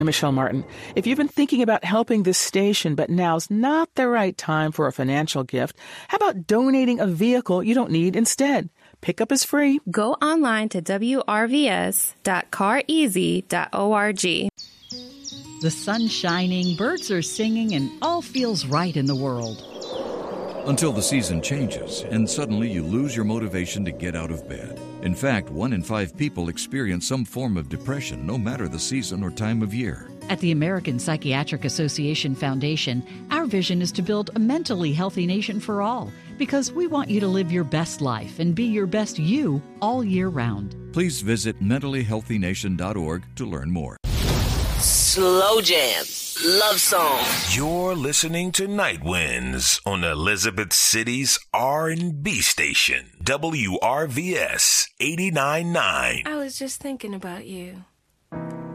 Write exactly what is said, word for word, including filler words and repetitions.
Michelle Martin. If you've been thinking about helping this station, but now's not the right time for a financial gift, how about donating a vehicle you don't need instead? Pickup is free. Go online to w r v s dot car easy dot org. The sun's shining, birds are singing, and all feels right in the world. Until the season changes, and suddenly you lose your motivation to get out of bed. In fact, one in five people experience some form of depression, no matter the season or time of year. At the American Psychiatric Association Foundation, our vision is to build a mentally healthy nation for all, because we want you to live your best life and be your best you all year round. Please visit mentally healthy nation dot org to learn more. Slow jam. Love song. You're listening to Night Winds on Elizabeth City's R and B station, W R V S eighty-nine point nine. I was just thinking about you.